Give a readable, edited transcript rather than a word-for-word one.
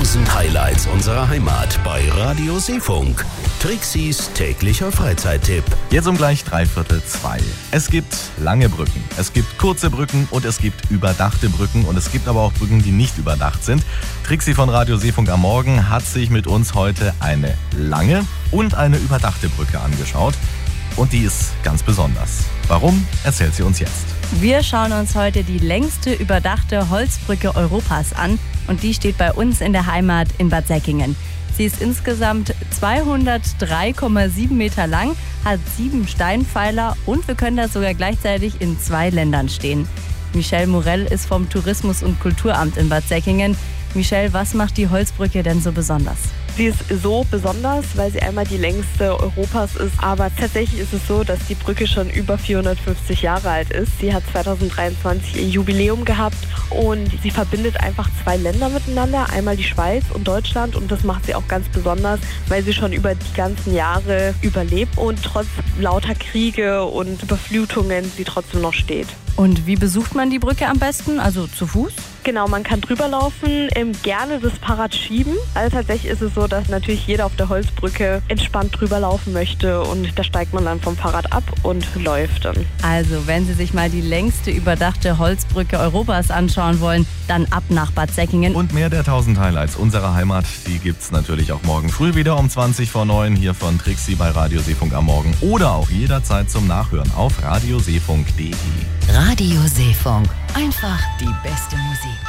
1000 Highlights unserer Heimat bei Radio Seefunk. Trixis täglicher Freizeittipp. Jetzt um gleich 3:45. Es gibt lange Brücken, es gibt kurze Brücken und es gibt überdachte Brücken und es gibt aber auch Brücken, die nicht überdacht sind. Trixi von Radio Seefunk am Morgen hat sich mit uns heute eine lange und eine überdachte Brücke angeschaut. Und die ist ganz besonders. Warum, erzählt sie uns jetzt. Wir schauen uns heute die längste überdachte Holzbrücke Europas an und die steht bei uns in der Heimat in Bad Säckingen. Sie ist insgesamt 203,7 Meter lang, hat 7 Steinpfeiler und wir können da sogar gleichzeitig in 2 Ländern stehen. Michelle Morell ist vom Tourismus- und Kulturamt in Bad Säckingen. Michelle, was macht die Holzbrücke denn so besonders? Sie ist so besonders, weil sie einmal die längste Europas ist. Aber tatsächlich ist es so, dass die Brücke schon über 450 Jahre alt ist. Sie hat 2023 ihr Jubiläum gehabt und sie verbindet einfach 2 Länder miteinander. Einmal die Schweiz und Deutschland und das macht sie auch ganz besonders, weil sie schon über die ganzen Jahre überlebt und trotz lauter Kriege und Überflutungen sie trotzdem noch steht. Und wie besucht man die Brücke am besten? Also zu Fuß? Genau, man kann drüber laufen, gerne das Fahrrad schieben. Also tatsächlich ist es so, dass natürlich jeder auf der Holzbrücke entspannt drüber laufen möchte und da steigt man dann vom Fahrrad ab und läuft dann. Also, wenn Sie sich mal die längste überdachte Holzbrücke Europas anschauen wollen, dann ab nach Bad Säckingen. Und mehr der 1000 Highlights unserer Heimat, die gibt's natürlich auch morgen früh wieder um 20:09 hier von Trixi bei Radio Seefunk am Morgen oder auch jederzeit zum Nachhören auf radioseefunk.de. Radio Seefunk. Einfach die beste Musik.